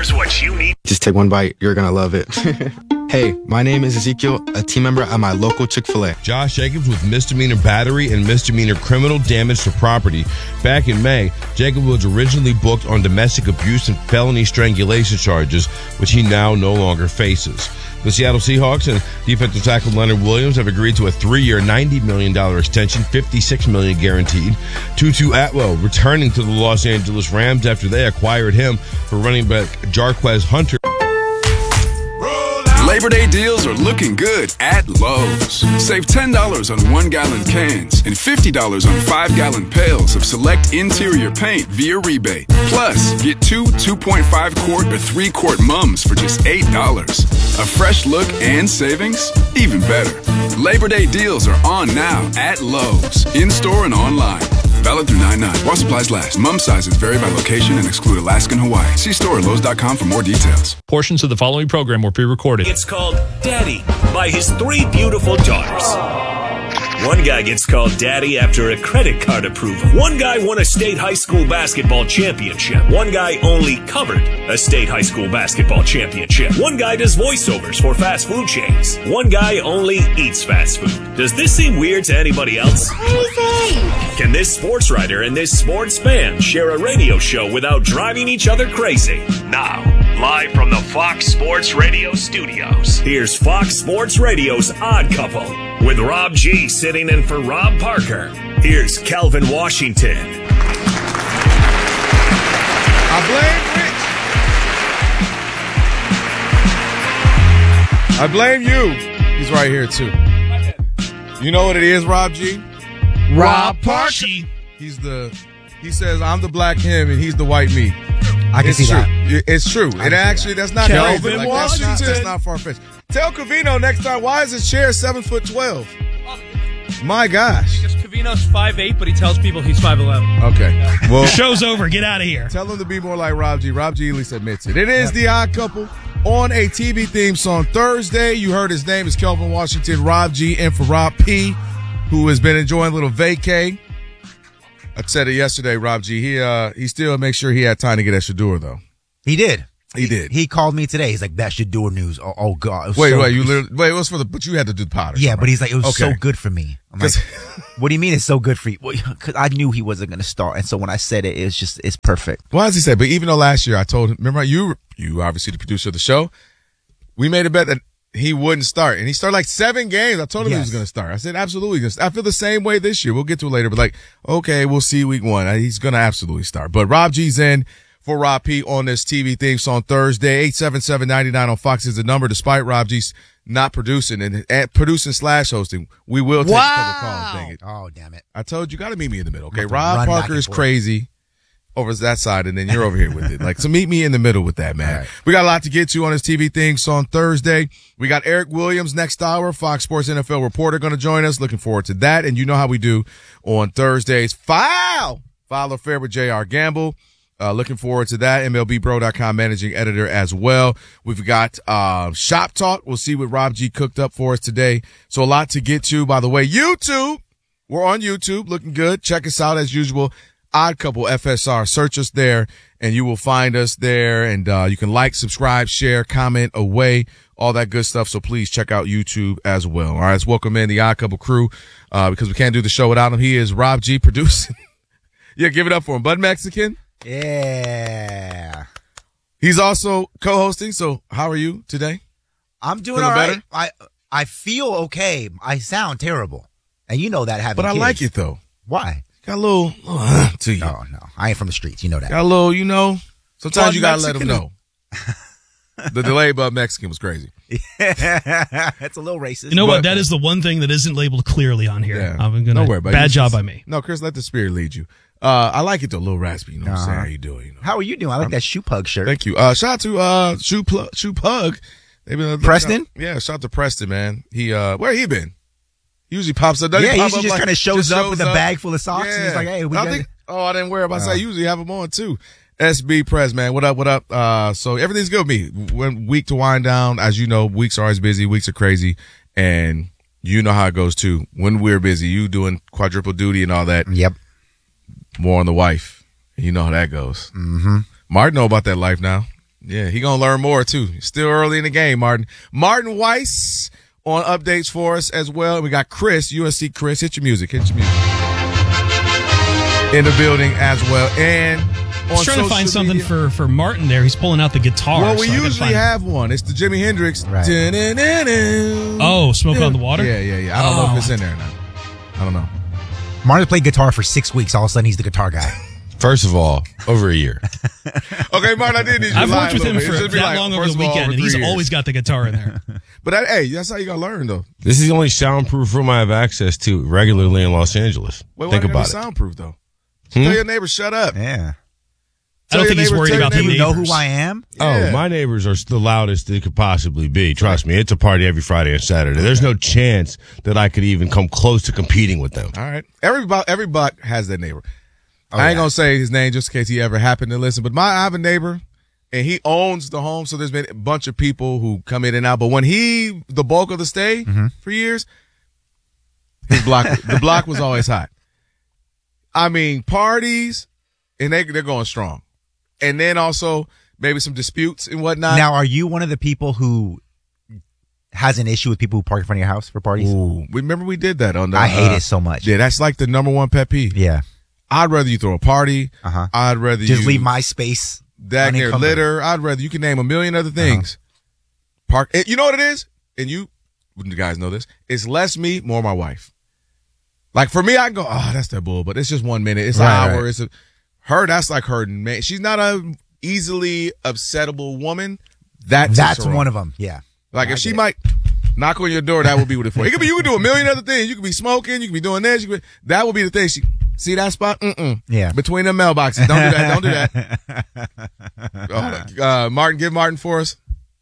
Here's what you need. Just take one bite. You're going to love it. Hey, my name is Ezekiel, a team member at my local Chick-fil-A. Josh Jacobs with misdemeanor battery and misdemeanor criminal damage to property. Back in May, Jacobs was originally booked on domestic abuse and felony strangulation charges, which he now no longer faces. The Seattle Seahawks and defensive tackle Leonard Williams have agreed to a 3-year, $90 million extension, $56 million guaranteed. Tutu Atwell returning to the Los Angeles Rams after they acquired him for running back Jarquez Hunter. Labor Day deals are looking good at Lowe's. Save $10 on 1-gallon cans and $50 on 5-gallon pails of select interior paint via rebate. Plus, get 2 2.5-quart or 3-quart mums for just $8. A fresh look and savings? Even better. Labor Day deals are on now at Lowe's, in-store and online. Valid through 9/9. While supplies last. Mum sizes vary by location and exclude Alaska and Hawaii. See store at Lowe's.com for more details. Portions of the following program were pre-recorded. It's called Daddy by his 3 beautiful daughters. One guy gets called Daddy after a credit card approval. One guy won a state high school basketball championship. One guy only covered a state high school basketball championship. One guy does voiceovers for fast food chains. One guy only eats fast food. Does this seem weird to anybody else? Crazy! Can this sports writer and this sports fan share a radio show without driving each other crazy? Now, live from the Fox Sports Radio studios, here's Fox Sports Radio's Odd Couple with Rob G sitting in for Rob Parker. Here's Calvin Washington. I blame you. He's right here, too. You know what it is, Rob G? Rob Parker. He says, I'm the black him and he's the white me. I can see true. that. It's true. And actually, that's not Calvin crazy. Like, Washington. that's not far-fetched. Tell Covino next time, why is his chair 7'12"? My gosh. Because Covino's 5'8", but he tells people he's 5'11". Okay. Well, Show's over. Get out of here. tell him to be more like Rob G. Rob G at least admits it. It is The Odd Couple on a TV theme song Thursday. You heard his name is Kelvin Washington. Rob G in for Rob P, who has been enjoying a little vacay. I said it yesterday, Rob G. He still makes sure he had time to get at Shador, though. He did. He did. He called me today. He's like, "That Shador news. Oh God." Wait, it was for but you had to do the Potters. Yeah, right? but he's like, it was Okay. so good for me. I'm like, what do you mean it's so good for you? Well, because I knew he wasn't going to start, and so when I said it, it's perfect. Why does he say? But even though last year I told him, remember you obviously the producer of the show, we made a bet that he wouldn't start, and he started like 7 games. I told him he was going to start. I said absolutely. I feel the same way this year. We'll get to it later, but like, okay, we'll see week 1. He's going to absolutely start. But Rob G's in for Rob P on this TV theme song Thursday. 877-99 on Fox is the number. Despite Rob G's not producing and producing/hosting, we will take a couple calls. Dang it! Oh, damn it! I told you, got to meet me in the middle. Okay, Have to Rob run Parker back and is forth. crazy over that side, and then you're over here with it. Like, so meet me in the middle with that, man. Right. We got a lot to get to on this TV thing. So on Thursday, we got Eric Williams next hour, Fox Sports NFL reporter, going to join us. Looking forward to that. And you know how we do on Thursdays. File Affair with J.R. Gamble. Looking forward to that. MLBBro.com managing editor as well. We've got Shop Talk. We'll see what Rob G cooked up for us today. So a lot to get to. By the way, YouTube. We're on YouTube. Looking good. Check us out as usual. Odd Couple FSR. Search us there, and you will find us there. And you can like, subscribe, share, comment away, all that good stuff. So please check out YouTube as well. All right, let's welcome in the Odd Couple crew because we can't do the show without him. He is Rob G producing. Yeah, give it up for him. Bud Mexican. Yeah. He's also co-hosting. So how are you today? I'm doing Feeling all right. better? I feel okay. I sound terrible, and you know that having. But I kids. like it though. Why? Got a little to you. No, I ain't from the streets. You know that. Got a little, sometimes Bud you gotta let Mexican. them know. The delay Bud Mexican was crazy. That's a little racist. You know what? That is the one thing that isn't labeled clearly on here. Yeah. I'm gonna Don't worry about it. bad You job just- by me. No, Chris, let the spirit lead you. I like it though, a little raspy. You know what I'm saying? How you doing? How are you doing? I like that shoe pug shirt. Thank you. Shout out to Shoe Pug. They've been Preston? Yeah, shout out to Preston, man. He where he been? He usually pops up. Yeah, he pop usually up just like- kind of shows up with a bag full of socks. Yeah. And he's like, hey, we got I didn't worry about that. I usually have him on too. SB Press, man. What up? What up? So everything's good with me. When week to wind down, as you know, weeks are always busy. Weeks are crazy. And you know how it goes too. When we're busy, you doing quadruple duty and all that. Yep. More on the wife. You know how that goes. Mm-hmm. Mark know about that life now. Yeah, he gonna learn more too. Still early in the game, Martin. Martin Weiss on updates for us as well. We got Chris, USC Chris. Hit your music. In the building as well. And I was trying to find something for Martin there. He's pulling out the guitar. Well, we usually have one. It's the Jimi Hendrix. Right. Oh, Smoke on the Water? Yeah. I don't know if it's in there or not. I don't know. Martin played guitar for 6 weeks. All of a sudden, he's the guitar guy. First of all, over a year. Okay, Martin, I did need you to I've lie worked with a him little for bit. that long over the weekend, and he's always got the guitar in there. But hey, that's how you gotta learn, though. This is the only soundproof room I have access to regularly in Los Angeles. Wait, Think why about it. Soundproof though. Tell your neighbor shut up. Yeah. I don't think he's worried about the Do you know who neighbors. I am? Yeah. Oh, my neighbors are the loudest they could possibly be. Trust me, it's a party every Friday and Saturday. There's no chance that I could even come close to competing with them. All right. Every buck has that neighbor. I ain't gonna say his name just in case he ever happened to listen, but I have a neighbor and he owns the home, so there's been a bunch of people who come in and out. But when the bulk of the stay for years, the block was always hot. I mean, parties, and they're going strong. And then also maybe some disputes and whatnot. Now, are you one of the people who has an issue with people who park in front of your house for parties? Ooh, remember we did that on the. I hate it so much. Yeah, that's like the number one pet peeve. Yeah. I'd rather you throw a party. I'd rather Just you leave my space. dag near unencumbered. litter. I'd rather you can name a million other things. Park. You know what it is? And you guys know this. It's less me, more my wife. Like for me, I can go, oh, that's that bull, but it's just 1 minute. It's an hour. Right. Her. That's like her. Man, she's not a easily upsettable woman. That's one of them. Yeah. Like if she might knock on your door, that would be what it's for. It could be you could do a million other things. You could be smoking. You could be doing this. That would be the thing. See that spot? Yeah. Between the mailboxes. Don't do that. Don't do that. Martin, give Martin for us.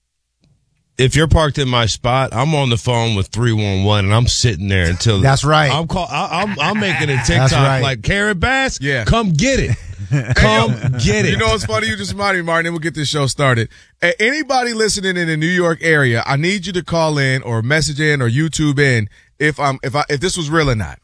If you're parked in my spot, I'm on the phone with 311 and I'm sitting there until That's right. I'm making a TikTok right. like Karen Bass. Yeah. Come get it. Come get it. You know what's funny? You just reminded me, Martin, then we'll get this show started. Anybody listening in the New York area, I need you to call in or message in or YouTube in if this was real or not.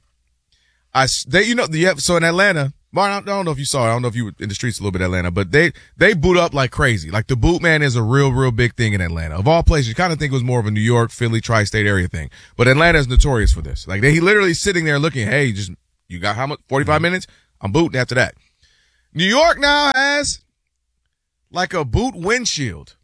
So in Atlanta, Martin, I don't know if you saw it. I don't know if you were in the streets a little bit in Atlanta, but they boot up like crazy. Like the boot man is a real big thing in Atlanta. Of all places, you kind of think it was more of a New York, Philly, tri-state area thing. But Atlanta is notorious for this. Like he literally sitting there looking, hey, you got how much? 45 minutes? I'm booting after that. New York now has like a boot windshield.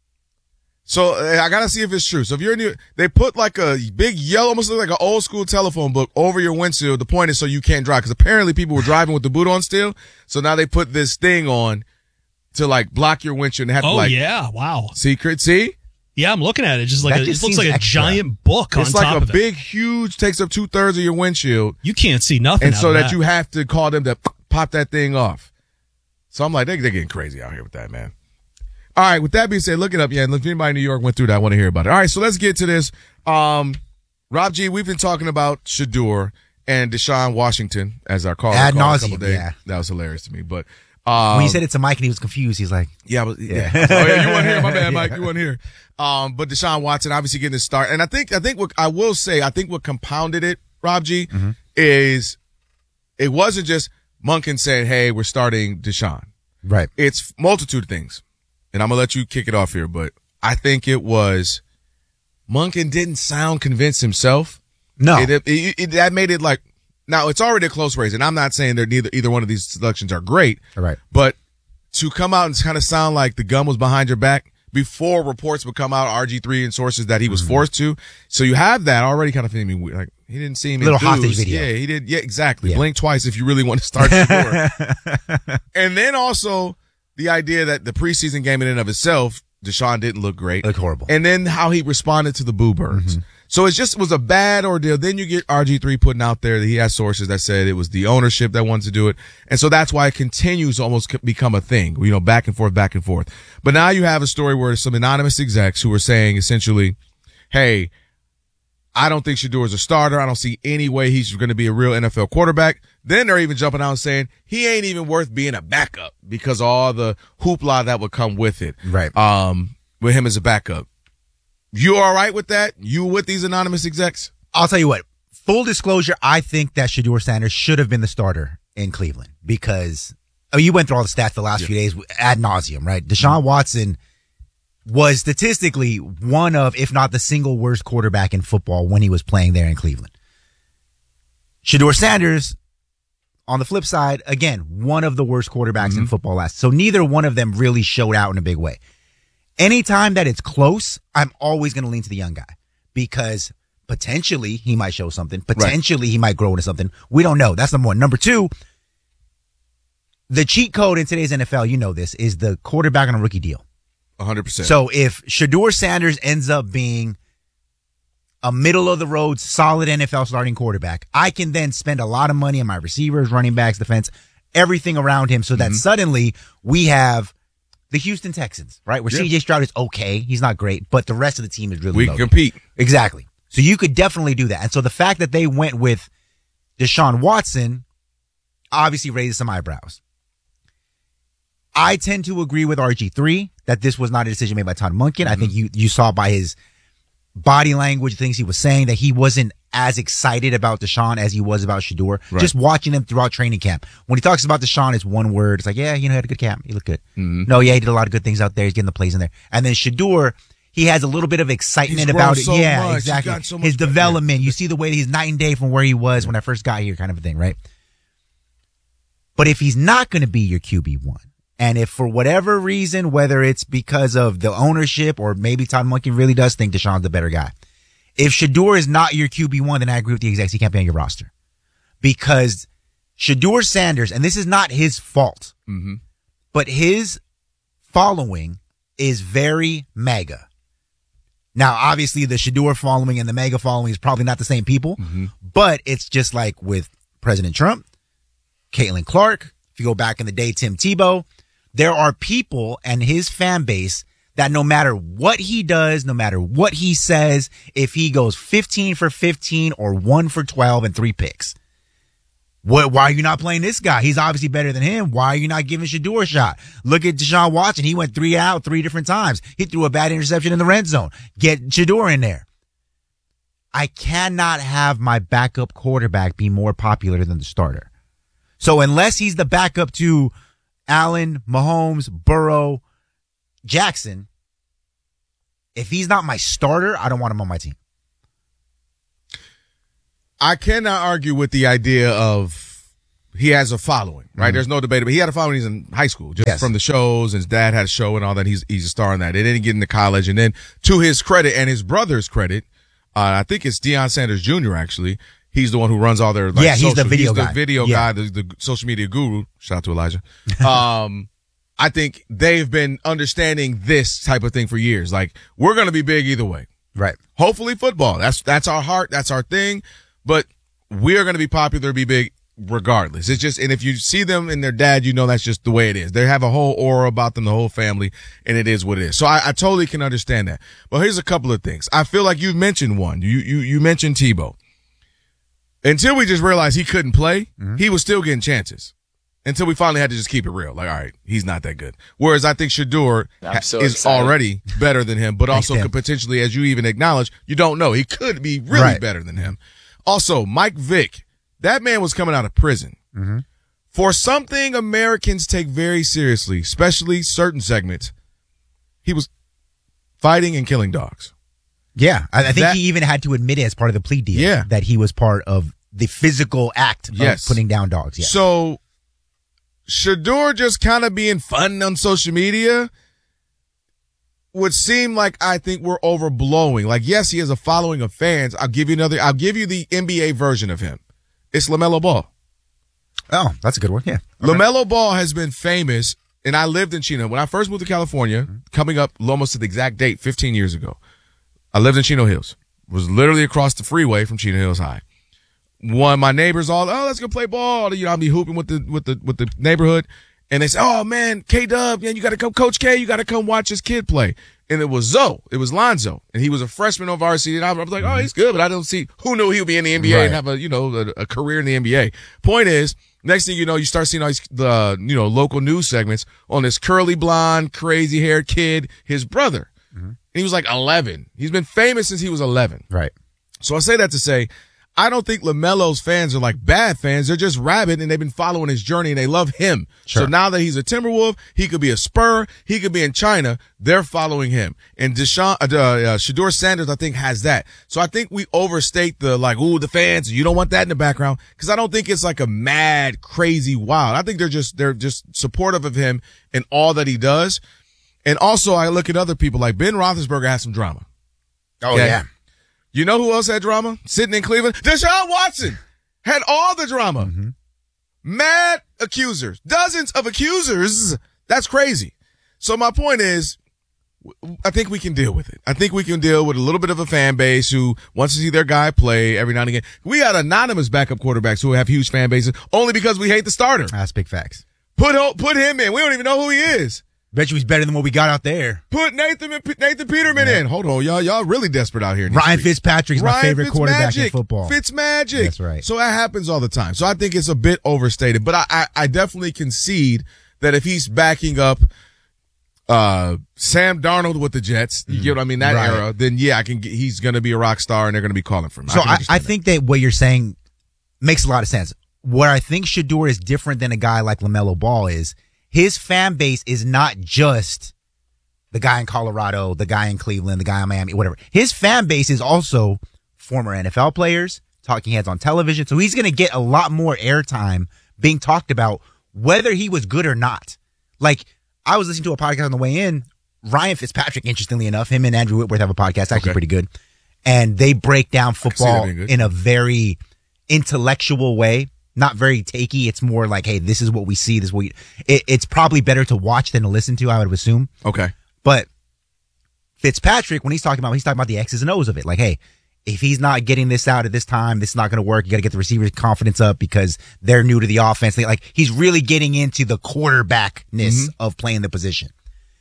So I gotta see if it's true. So if you're in New York, they put like a big yellow, almost look like an old school telephone book over your windshield. The point is so you can't drive because apparently people were driving with the boot on still. So now they put this thing on to like block your windshield and have to like. Yeah. Wow. Secret. See? Yeah, I'm looking at it. Just like That it just looks like seems a extra. giant book on It's top like of a it. big, huge, takes up 2/3 of your windshield. You can't see nothing. And out so of that you have to call them to pop that thing off. So I'm like, they're getting crazy out here with that, man. All right, with that being said, look it up. Yeah, and if anybody in New York went through that, I want to hear about it. All right, so let's get to this. Rob G, we've been talking about Shedeur and Deshaun Washington as our caller. Ad called a nauseum, couple days. yeah. That was hilarious to me. But When you said it to Mike and he was confused, he's like, yeah. Oh, yeah, you weren't here. My bad, Mike. You weren't here. But Deshaun Watson obviously getting his start. And I think what I will say, I think what compounded it, Rob G, is it wasn't just Monken saying, hey, we're starting Deshaun. right. It's multitude of things. And I'm going to let you kick it off here, but I think it was Monken didn't sound convinced himself. No. That made it like, now it's already a close race, and I'm not saying they're either one of these selections are great. Right. But to come out and kind of sound like the gun was behind your back before reports would come out, RG3 and sources that he was forced to. So you have that already kind of feeling weird. Like he didn't seem Little enthused. hostage video. Yeah, he did. Yeah, exactly. Yeah. Blink twice if you really want to start your door. And then also the idea that the preseason game in and of itself, Deshaun didn't look great. Looked horrible. And then how he responded to the Boo Birds. So it was a bad ordeal. Then you get RG3 putting out there that he has sources that said it was the ownership that wanted to do it. And so that's why it continues to almost become a thing, back and forth. But now you have a story where some anonymous execs who are saying essentially, hey, I don't think Shedeur is a starter. I don't see any way he's going to be a real NFL quarterback. Then they're even jumping out and saying he ain't even worth being a backup because of all the hoopla that would come with it. Right. With him as a backup. You all right with that? You with these anonymous execs? I'll tell you what, full disclosure, I think that Shedeur Sanders should have been the starter in Cleveland because I mean, you went through all the stats the last few days ad nauseum, right? Deshaun Watson was statistically one of, if not the single worst quarterback in football when he was playing there in Cleveland. Shedeur Sanders, on the flip side, again, one of the worst quarterbacks in football last. So neither one of them really showed out in a big way. Anytime that it's close, I'm always going to lean to the young guy because potentially he might show something. Potentially he might grow into something. We don't know. That's number one. Number two, the cheat code in today's NFL, you know this, is the quarterback on a rookie deal. 100%. So if Shedeur Sanders ends up being a middle-of-the-road, solid NFL starting quarterback, I can then spend a lot of money on my receivers, running backs, defense, everything around him so that suddenly we have the Houston Texans, right, where C.J. Stroud is okay. He's not great, but the rest of the team is really we loaded. can compete. Exactly. So you could definitely do that. And so the fact that they went with Deshaun Watson obviously raises some eyebrows. I tend to agree with RG3 that this was not a decision made by Todd Monken. I think you saw by his body language, things he was saying, that he wasn't as excited about Deshaun as he was about Shedeur. Right. Just watching him throughout training camp. When he talks about Deshaun, it's one word. It's like, yeah, he had a good camp. He looked good. No, yeah, he did a lot of good things out there. He's getting the plays in there. And then Shedeur, he has a little bit of excitement about it. So yeah, much. exactly. So his development. You see the way that he's night and day from where he was when I first got here, kind of a thing, right? But if he's not going to be your QB1, and if for whatever reason, whether it's because of the ownership or maybe Todd Monken really does think Deshaun's the better guy, if Shedeur is not your QB1, then I agree with the execs. He can't be on your roster. Because Shedeur Sanders, and this is not his fault, but his following is very mega. Now, obviously, the Shedeur following and the mega following is probably not the same people, but it's just like with President Trump, Caitlin Clark, if you go back in the day, Tim Tebow, there are people and his fan base that no matter what he does, no matter what he says, if he goes 15 for 15 or 1 for 12 and 3 picks, why are you not playing this guy? He's obviously better than him. Why are you not giving Shedeur a shot? Look at Deshaun Watson. He went 3 out 3 different times. He threw a bad interception in the red zone. Get Shedeur in there. I cannot have my backup quarterback be more popular than the starter. So unless he's the backup to Allen, Mahomes, Burrow, Jackson, if he's not my starter, I don't want him on my team. I cannot argue with the idea of he has a following, right? There's no debate. But he had a following. He's in high school, just from the shows. And his dad had a show and all that. He's a star in that. They didn't get into college. And then to his credit and his brother's credit, I think it's Deion Sanders Jr. actually. He's the one who runs all their he's the video guy. The social media guru. Shout out to Elijah. I think they've been understanding this type of thing for years. Like, we're going to be big either way. Right. Hopefully football. That's our heart. That's our thing. But we're going to be popular, be big regardless. It's just, and if you see them and their dad, you know that's just the way it is. They have a whole aura about them, the whole family, and it is what it is. So I totally can understand that. But here's a couple of things. I feel like you mentioned one. You mentioned Tebow. Until we just realized he couldn't play, he was still getting chances. Until we finally had to just keep it real. Like, all right, he's not that good. Whereas I think Shedeur is already better than him, but also could potentially, as you even acknowledge, you don't know. He could be really better than him. Also, Mike Vick, that man was coming out of prison. For something Americans take very seriously, especially certain segments, he was fighting and killing dogs. Yeah, I think he even had to admit it as part of the plea deal that he was part of the physical act of putting down dogs. Yeah. So Shedeur just kind of being fun on social media would seem like I think we're overblowing. Like, yes, he has a following of fans. I'll give you the NBA version of him. It's LaMelo Ball. Oh, that's a good one. Yeah. Okay. LaMelo Ball has been famous, and I lived in Chino. When I first moved to California, coming up almost to the exact date, 15 years ago, I lived in Chino Hills. Was literally across the freeway from Chino Hills High. One of my neighbors let's go play ball. You know, I'll be hooping with the neighborhood. And they say, oh man, K-Dub, man, you gotta come, Coach K, you gotta come watch this kid play. And it was Lonzo. And he was a freshman on varsity. And I was like, oh, he's good, but I don't see who knew he would be in the NBA and have a career in the NBA. Point is, next thing you know, you start seeing all these, local news segments on this curly blonde, crazy haired kid, his brother. And he was like 11. He's been famous since he was 11. Right. So I say that to say, I don't think LaMelo's fans are like bad fans. They're just rabid, and they've been following his journey, and they love him. Sure. So now that he's a Timberwolf, he could be a Spur, he could be in China. They're following him. And Shedeur Sanders, I think, has that. So I think we overstate the the fans. You don't want that in the background, because I don't think it's like a mad, crazy, wild. I think they're just supportive of him and all that he does. And also, I look at other people like Ben Roethlisberger has some drama. Oh, yeah. You know who else had drama? Sitting in Cleveland? Deshaun Watson had all the drama. Mm-hmm. Mad accusers. Dozens of accusers. That's crazy. So my point is, I think we can deal with it. I think we can deal with a little bit of a fan base who wants to see their guy play every now and again. We got anonymous backup quarterbacks who have huge fan bases only because we hate the starter. That's big facts. Put him in. We don't even know who he is. Bet you he's better than what we got out there. Put Nathan Peterman in. Hold on, y'all really desperate out here. In Ryan Fitzpatrick's my favorite quarterback in football. Fitzmagic. That's right. So that happens all the time. So I think it's a bit overstated, but I definitely concede that if he's backing up Sam Darnold with the Jets, you get what I mean, that Right. era, then yeah, he's going to be a rock star and they're going to be calling for him. So I think that what you're saying makes a lot of sense. Where I think Shedeur is different than a guy like LaMelo Ball is his fan base is not just the guy in Colorado, the guy in Cleveland, the guy in Miami, whatever. His fan base is also former NFL players, talking heads on television. So he's going to get a lot more airtime being talked about whether he was good or not. Like, I was listening to a podcast on the way in. Ryan Fitzpatrick, interestingly enough, him and Andrew Whitworth have a podcast, actually pretty good. And they break down football in a very intellectual way. Not very takey. It's more like, hey, this is what we see. This is what it's probably better to watch than to listen to, I would assume. Okay. But Fitzpatrick, when he's talking about the X's and O's of it. Like, hey, if he's not getting this out at this time, this is not going to work. You got to get the receivers' confidence up because they're new to the offense. Like, he's really getting into the quarterbackness of playing the position.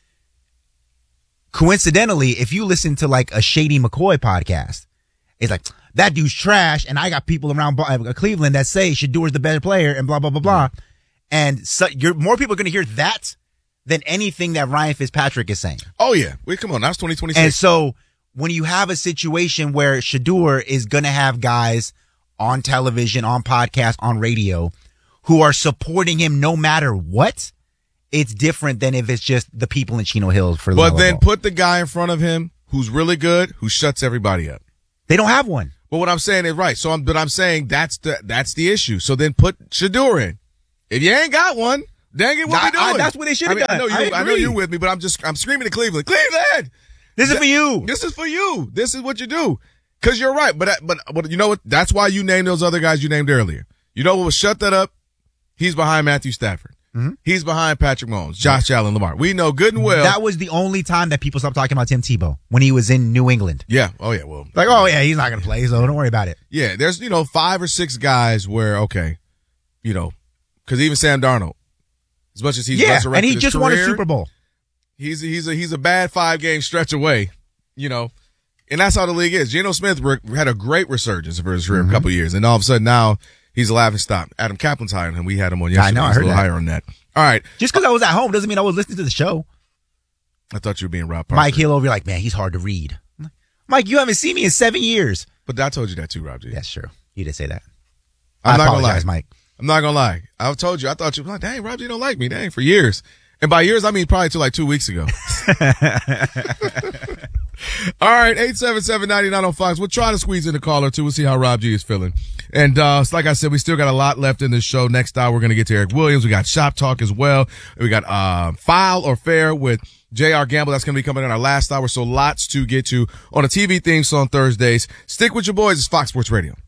Coincidentally, if you listen to like a Shady McCoy podcast, it's like, that dude's trash, and I got people around Cleveland that say Shedeur's the better player, and blah, blah, blah, blah. And so more people are going to hear that than anything that Ryan Fitzpatrick is saying. Oh, yeah. Wait, come on. That's 2026. And so when you have a situation where Shedeur is going to have guys on television, on podcasts, on radio who are supporting him no matter what, it's different than if it's just the people in Chino Hills for the But then put the guy in front of him who's really good, who shuts everybody up. They don't have one. But what I'm saying is right. So I'm saying that's the issue. So then put Shedeur in. If you ain't got one, dang it, what we doing? That's what they should have done. I know you're with me, but I'm screaming to Cleveland. Cleveland! This is for you. This is for you. This is what you do. Cause you're right. But you know what? That's why you named those other guys you named earlier. You know what will shut that up? He's behind Matthew Stafford. Mm-hmm. He's behind Patrick Mahomes, Josh Allen, Lamar. We know good and well. That was the only time that people stopped talking about Tim Tebow, when he was in New England. Yeah. Oh, yeah. Well, like, oh, yeah, he's not going to play, so don't worry about it. Yeah. There's, 5 or 6 guys where, okay, because even Sam Darnold, as much as he's resurrected and he his just career, won a Super Bowl. He's a bad 5-game stretch away, and that's how the league is. Geno Smith had a great resurgence for his career a couple of years, and all of a sudden now he's a laughing stock. Adam Kaplan's higher than him. We had him on yesterday. I know, I he's heard a little that. higher on that. All right. Just because I was at home doesn't mean I was listening to the show. I thought you were being Rob Parker. Mike Hill over here like, man, he's hard to read. Mike, you haven't seen me in 7 years. But I told you that too, Rob G. That's true. You did say that. I'm I not gonna lie, Mike. I'm not gonna lie. I told you. I thought you were like, dang, Rob G don't like me. Dang, for years. And by years, I mean probably till like 2 weeks ago. All right, 877-99 on Fox. We'll try to squeeze in a call or two. We'll see how Rob G is feeling. And like I said, we still got a lot left in this show. Next hour, we're going to get to Eric Williams. We got Shop Talk as well. We got Foul or Fair with J.R. Gamble. That's going to be coming in our last hour. So lots to get to on a TV theme on Thursdays. Stick with your boys. It's Fox Sports Radio.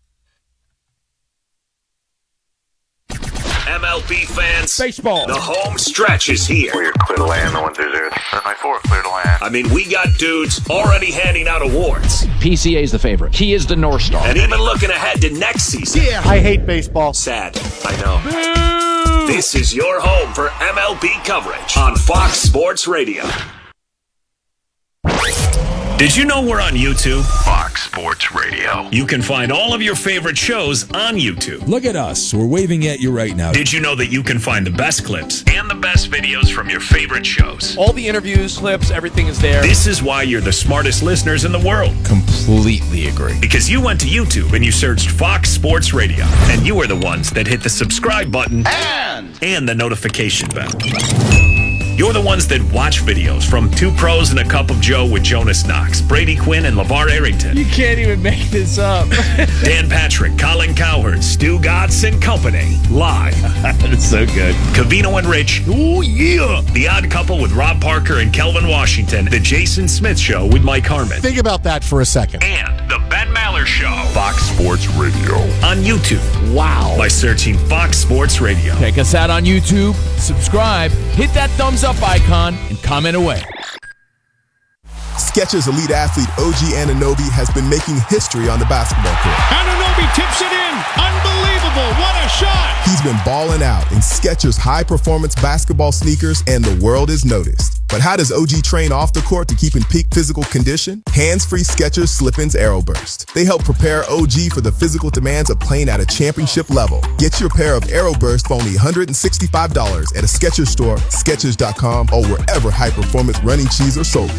MLB fans, Baseball. The home stretch is here. Clear to land, the 1-2-0. Clear to land. I mean, we got dudes already handing out awards. PCA's the favorite. He is the North Star. And even looking ahead to next season. Yeah, I hate baseball. Sad, I know. This is your home for MLB coverage on Fox Sports Radio. Did you know we're on YouTube? Fox Sports Radio. You can find all of your favorite shows on YouTube. Look at us. We're waving at you right now. Did you know that you can find the best clips and the best videos from your favorite shows? All the interviews, clips, everything is there. This is why you're the smartest listeners in the world. Completely agree. Because you went to YouTube and you searched Fox Sports Radio. And you were the ones that hit the subscribe button and the notification bell. You're the ones that watch videos from Two Pros and a Cup of Joe with Jonas Knox, Brady Quinn, and LeVar Arrington. You can't even make this up. Dan Patrick, Colin Cowherd, Stu Gatz and Company. Live. That's so good. Covino and Rich. Oh, yeah. The Odd Couple with Rob Parker and Kelvin Washington. The Jason Smith Show with Mike Harmon. Think about that for a second. And the Ben Maller Show. Fox Sports Radio. On YouTube. Wow. By searching Fox Sports Radio. Check us out on YouTube. Subscribe. Hit that thumbs up icon and comment away. Skechers elite athlete OG Anunoby has been making history on the basketball court. Anunoby tips it in. Unbelievable. What a shot. He's been balling out in Skechers high-performance basketball sneakers, and the world is noticed. But how does OG train off the court to keep in peak physical condition? Hands-free Skechers Slip-ins Aeroburst. They help prepare OG for the physical demands of playing at a championship level. Get your pair of Aeroburst for only $165 at a Skechers store, Skechers.com, or wherever high-performance running shoes are sold.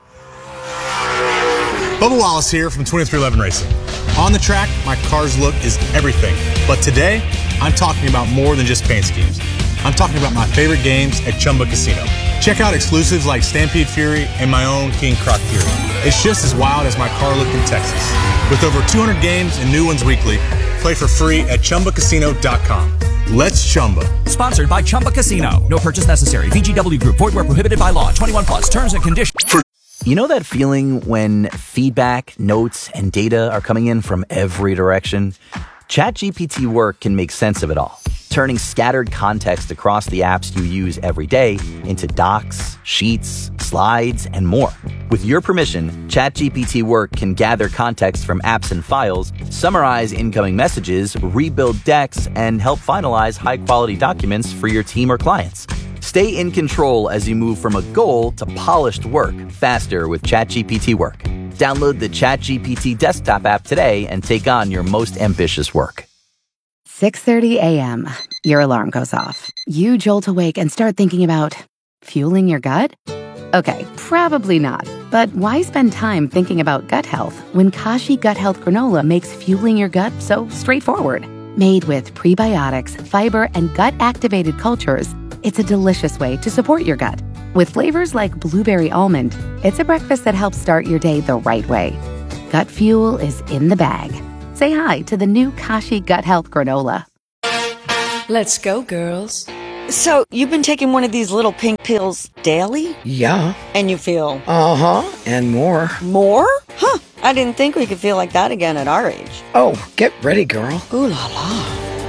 Bubba Wallace here from 2311 Racing. On the track, my car's look is everything. But today, I'm talking about more than just paint schemes. I'm talking about my favorite games at Chumba Casino. Check out exclusives like Stampede Fury and my own King Croc Fury. It's just as wild as my car look in Texas. With over 200 games and new ones weekly, play for free at ChumbaCasino.com. Let's Chumba. Sponsored by Chumba Casino. No purchase necessary. VGW Group. Void where prohibited by law. 21 plus. Terms and conditions. You know that feeling when feedback, notes, and data are coming in from every direction? ChatGPT Work can make sense of it all, turning scattered context across the apps you use every day into docs, sheets, slides, and more. With your permission, ChatGPT Work can gather context from apps and files, summarize incoming messages, rebuild decks, and help finalize high-quality documents for your team or clients. Stay in control as you move from a goal to polished work faster with ChatGPT Work. Download the ChatGPT desktop app today and take on your most ambitious work. 6:30 a.m. Your alarm goes off. You jolt awake and start thinking about fueling your gut? Okay, probably not. But why spend time thinking about gut health when Kashi Gut Health Granola makes fueling your gut so straightforward? Made with prebiotics, fiber, and gut-activated cultures, it's a delicious way to support your gut. With flavors like blueberry almond, it's a breakfast that helps start your day the right way. Gut fuel is in the bag. Say hi to the new Kashi Gut Health Granola. Let's go, girls. So, you've been taking one of these little pink pills daily? Yeah. And you feel? Uh-huh, and more. More? Huh, I didn't think we could feel like that again at our age. Oh, get ready, girl. Ooh la la.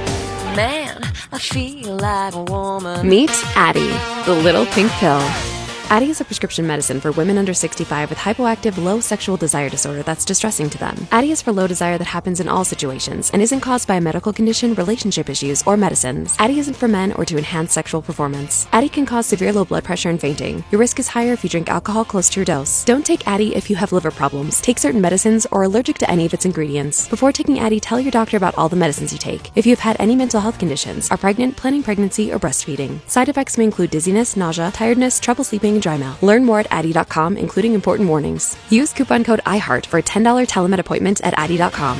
Man, I feel like a woman. Meet Addyi, the little pink pill. Addyi is a prescription medicine for women under 65 with hypoactive low sexual desire disorder that's distressing to them. Addyi is for low desire that happens in all situations and isn't caused by a medical condition, relationship issues, or medicines. Addyi isn't for men or to enhance sexual performance. Addyi can cause severe low blood pressure and fainting. Your risk is higher if you drink alcohol close to your dose. Don't take Addyi if you have liver problems, take certain medicines, or are allergic to any of its ingredients. Before taking Addyi, tell your doctor about all the medicines you take. If you have had any mental health conditions, are pregnant, planning pregnancy, or breastfeeding. Side effects may include dizziness, nausea, tiredness, trouble sleeping, and dry mouth. Learn more at Addyi.com, including important warnings. Use coupon code IHEART for a $10 telemed appointment at Addyi.com.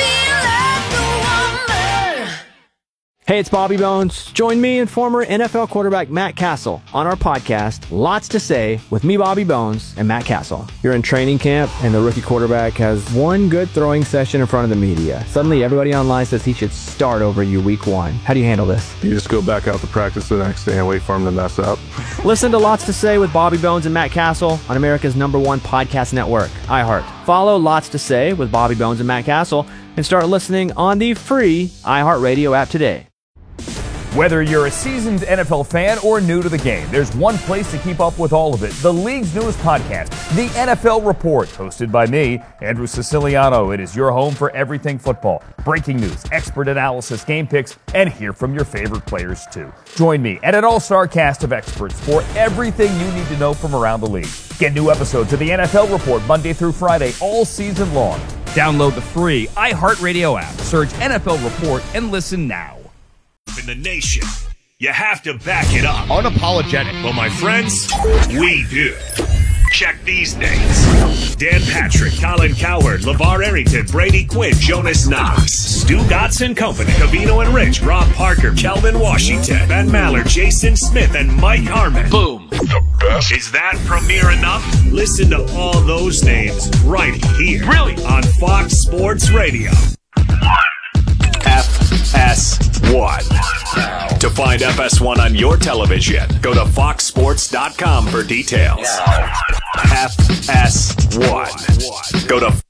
Hey, it's Bobby Bones. Join me and former NFL quarterback Matt Castle on our podcast, Lots to Say, with me, Bobby Bones, and Matt Castle. You're in training camp, and the rookie quarterback has one good throwing session in front of the media. Suddenly, everybody online says he should start over you week one. How do you handle this? You just go back out to practice the next day and wait for him to mess up. Listen to Lots to Say with Bobby Bones and Matt Castle on America's #1 podcast network, iHeart. Follow Lots to Say with Bobby Bones and Matt Castle and start listening on the free iHeartRadio app today. Whether you're a seasoned NFL fan or new to the game, there's one place to keep up with all of it. The league's newest podcast, The NFL Report, hosted by me, Andrew Siciliano. It is your home for everything football. Breaking news, expert analysis, game picks, and hear from your favorite players too. Join me and an all-star cast of experts for everything you need to know from around the league. Get new episodes of The NFL Report Monday through Friday all season long. Download the free iHeartRadio app. Search NFL Report and listen now. In the nation, you have to back it up. Unapologetic. Well, my friends, we do. Check these names: Dan Patrick, Colin Cowherd, LeVar Arrington, Brady Quinn, Jonas Knox, Stu Dotson Company, Cavino and Rich, Rob Parker, Kelvin Washington, Ben Maller, Jason Smith, and Mike Harmon. Boom. The best. Is that premiere enough? Listen to all those names right here. Really? On Fox Sports Radio. FS1. To find FS1 on your television, go to foxsports.com for details. FS1. Go to